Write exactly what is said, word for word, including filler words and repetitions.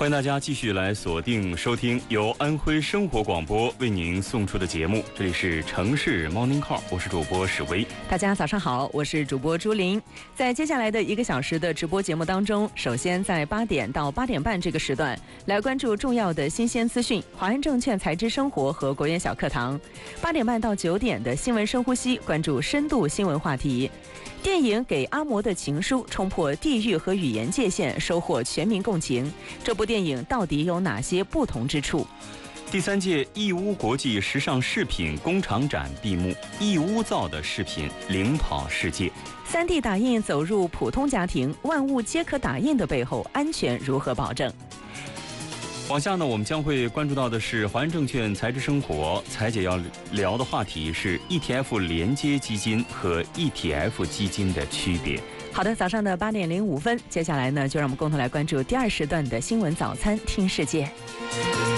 欢迎大家继续来锁定收听由安徽生活广播为您送出的节目，这里是城市 Morning Call， 我是主播史威。 大家早上好，我是主播朱琳。在接下来的一个小时的直播节目当中，首先在八点到八点半这个时段来关注重要的新鲜资讯，华安证券财知生活和国园小课堂。八点半到九点的新闻深呼吸，关注深度新闻话题。电影《给阿嬷的情书》冲破地域和语言界限，收获全民共情。这部电影到底有哪些不同之处？ 第三届义乌国际时尚饰品工厂展闭幕，义乌造的饰品领跑世界。 三 D 打印走入普通家庭，万物皆可打印的背后，安全如何保证？ 往下呢，我们将会关注到的是华安证券财知生活，财姐要聊的话题是 E T F 连接基金和 E T F 基金的区别。 好的，早上的八点零五分，接下来呢，就让我们共同来关注第二时段的新闻早餐听世界。